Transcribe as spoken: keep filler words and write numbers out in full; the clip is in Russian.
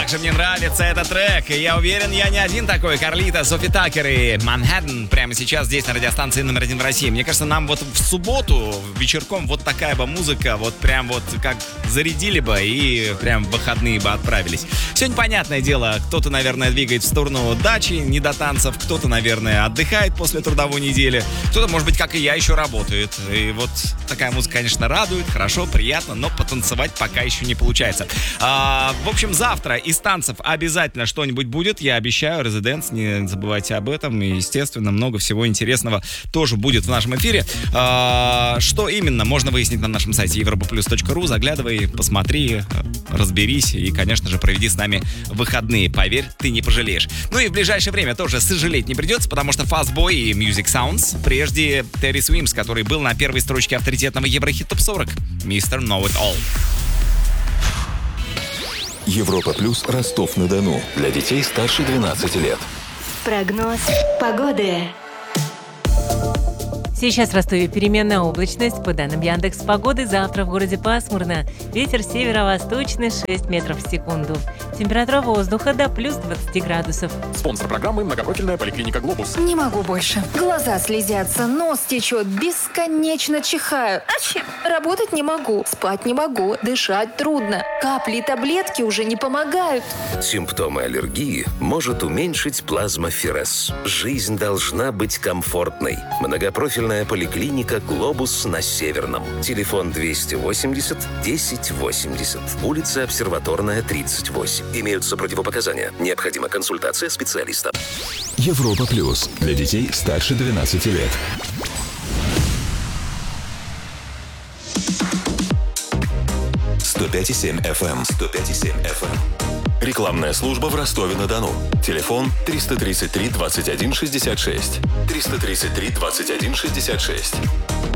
Как же мне нравится этот трек. И я уверен, я не один такой. Карлита, Софи Таккер и Манхэттен прямо сейчас здесь на радиостанции номер один в России. Мне кажется, нам вот в субботу вечерком вот такая бы музыка, вот прям вот как зарядили бы и прям в выходные бы отправились. Сегодня, понятное дело, кто-то, наверное, двигает в сторону дачи, не до танцев, кто-то, наверное, отдыхает после трудовой недели, кто-то, может быть, как и я, еще работает. И вот такая музыка, конечно, радует, хорошо, приятно, но потанцевать пока еще не получается. А, в общем, завтра из танцев обязательно что-нибудь будет, я обещаю, Residents, не забывайте об этом, и, естественно, много всего интересного тоже будет в нашем эфире. А, что именно, можно выяснить на нашем сайте европа плюс точка ру, заглядывай, посмотри, разберись и, конечно же, проведи с нами выходные, поверь, ты не пожалеешь. Ну и в ближайшее время тоже сожалеть не придется, потому что Fastboy и Music Sounds, прежде Терри Свимс, который был на первой строчке авторитетного Еврохит топ сорок, мистер Know It All. Европа плюс Ростов-на-Дону. Для детей старше двенадцати лет. Прогноз погоды. Сейчас в Ростове переменная облачность. По данным Яндекс.Погоды, завтра в городе пасмурно. Ветер северо-восточный шесть метров в секунду. Температура воздуха до плюс двадцати градусов. Спонсор программы — многопрофильная поликлиника «Глобус». Не могу больше. Глаза слезятся, нос течет, бесконечно чихаю. Ачи! Работать не могу, спать не могу, дышать трудно. Капли и таблетки уже не помогают. Симптомы аллергии может уменьшить плазмоферез. Жизнь должна быть комфортной. Многопрофильная поликлиника «Глобус» на Северном. Телефон двести восемьдесят десять восемьдесят. Улица Обсерваторная, тридцать восемь. Имеются противопоказания. Необходима консультация специалиста. Европа плюс. Для детей старше двенадцати лет. сто пять и семь эф эм. сто пять и семь эф эм. Рекламная служба в Ростове-на-Дону. Телефон триста тридцать три двадцать один шестьдесят шесть. триста тридцать три двадцать один шестьдесят шесть.